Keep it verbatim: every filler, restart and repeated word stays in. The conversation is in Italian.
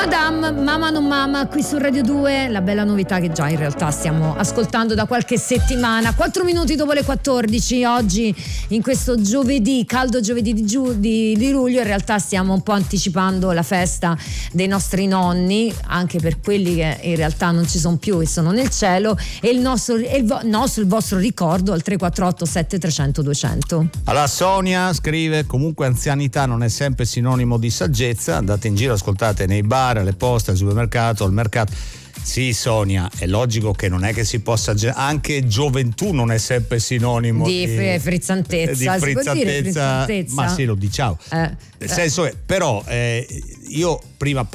Madame, Mama non Mama, qui su Radio due, la bella novità che già in realtà stiamo ascoltando da qualche settimana. Quattro minuti dopo le quattordici, oggi in questo giovedì, caldo giovedì di, giu, di, di luglio, in realtà stiamo un po' anticipando la festa dei nostri nonni, anche per quelli che in realtà non ci sono più e sono nel cielo, e il nostro, e il, vo, nostro, il vostro ricordo al tre quattro otto sette tre zero zero due zero zero. Allora Sonia scrive: comunque anzianità non è sempre sinonimo di saggezza, andate in giro, ascoltate nei bar, alle poste, al supermercato, al mercato. Sì Sonia, è logico che non è che si possa, anche gioventù non è sempre sinonimo di, di frizzantezza, di frizzantezza, si può dire frizzantezza? Ma sì, lo diciamo, eh, nel senso è, però eh, io prima